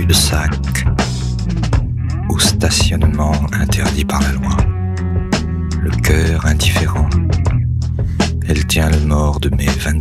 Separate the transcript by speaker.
Speaker 1: cul-de-sac, au stationnement interdit par la loi. Le cœur indifférent, elle tient le mort de mes